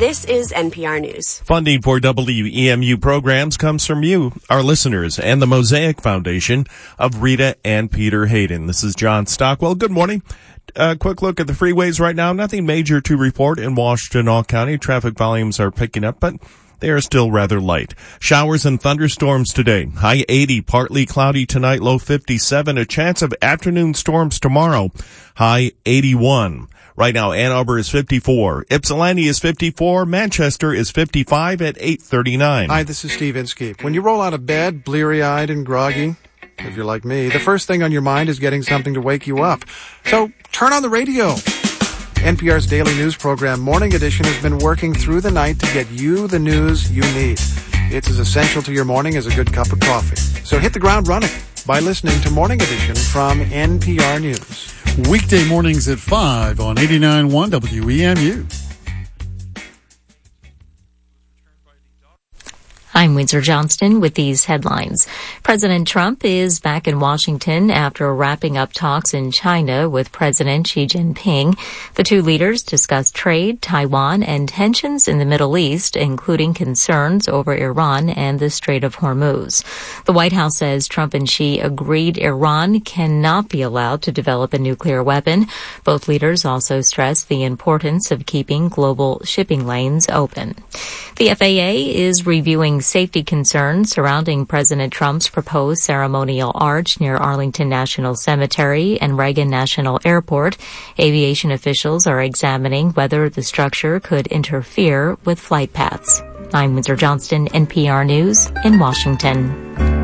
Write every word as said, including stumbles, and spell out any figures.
This is N P R News. Funding for W E M U programs comes from you, our listeners, and the Mosaic Foundation of Rita and Peter Hayden. This is John Stockwell. Good morning. A quick look at the freeways right now. Nothing major to report in Washtenaw County. Traffic volumes are picking up, but they are still rather light. Showers and thunderstorms today. High eighty, partly cloudy tonight, low fifty-seven. A chance of afternoon storms tomorrow. High eighty-one. Right now, Ann Arbor is fifty-four. Ypsilanti is fifty-four. Manchester is fifty-five at eight thirty-nine. Hi, this is Steve Inskeep. When you roll out of bed, bleary-eyed and groggy, if you're like me, the first thing on your mind is getting something to wake you up. So turn on the radio. N P R's daily news program, Morning Edition, has been working through the night to get you the news you need. It's as essential to your morning as a good cup of coffee. So hit the ground running by listening to Morning Edition from N P R News. Weekday mornings at five on eighty-nine point one W E M U. I'm Windsor Johnston with these headlines. President Trump is back in Washington after wrapping up talks in China with President Xi Jinping. The two leaders discussed trade, Taiwan, and tensions in the Middle East, including concerns over Iran and the Strait of Hormuz. The White House says Trump and Xi agreed Iran cannot be allowed to develop a nuclear weapon. Both leaders also stressed the importance of keeping global shipping lanes open. The F A A is reviewing safety concerns surrounding President Trump's proposed ceremonial arch near Arlington National Cemetery and Reagan National Airport. Aviation officials are examining whether the structure could interfere with flight paths. I'm Windsor Johnston, N P R News in Washington.